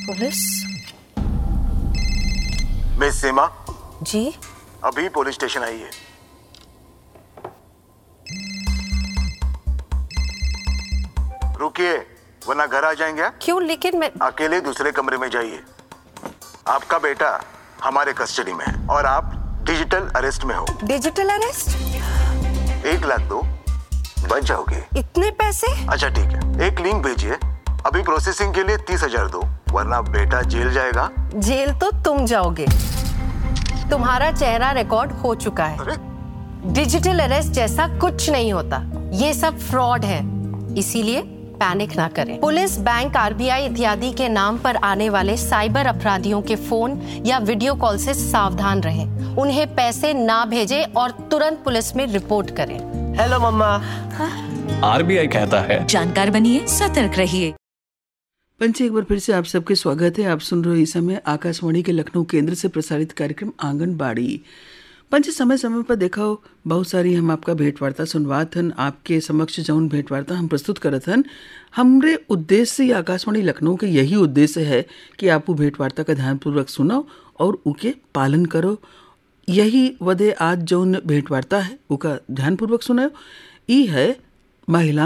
Police. Miss सीमा जी अभी police station आई है। रुकिए वरना घर आ जाएंगे। क्यों? लेकिन मैं अकेले दूसरे कमरे में जाइए। आपका बेटा हमारे कस्टडी में है और आप डिजिटल अरेस्ट में हो। Digital arrest? 1 लाख दो, बच जाओगे। इतने पैसे? अच्छा ठीक है, एक लिंक भेजिए। अभी प्रोसेसिंग के लिए 30,000 दो, वरना बेटा जेल जाएगा। जेल तो तुम जाओगे। तुम्हारा चेहरा रिकॉर्ड हो चुका है। अरे डिजिटल अरेस्ट जैसा कुछ नहीं होता, ये सब फ्रॉड है। इसीलिए पैनिक ना करें। पुलिस, बैंक, आरबीआई इत्यादि के नाम पर आने वाले साइबर अपराधियों के फोन या वीडियो कॉल से सावधान रहें। उन्हें पैसे ना भेजें और तुरंत पुलिस में रिपोर्ट करें। हेलो मम्मा। आरबीआई कहता है जानकार बनिए, सतर्क रहिए। पंच, एक बार फिर से आप सबके स्वागत है। आप सुन रहे हो इस समय आकाशवाणी के लखनऊ केंद्र से प्रसारित कार्यक्रम आंगनबाड़ी। पंच, समय समय पर देखा हो बहुत सारी हम आपका भेंटवार्ता सुनवात हन। आपके समक्ष जौन भेंटवार्ता हम प्रस्तुत करत हन, हमरे उद्देश्य से आकाशवाणी लखनऊ के यही उद्देश्य है कि आप वो भेंटवार्ता का ध्यानपूर्वक सुनो और उके पालन करो। यही वदे आज जौन भेंटवार्ता है उका ध्यानपूर्वक सुनो। ई है महिला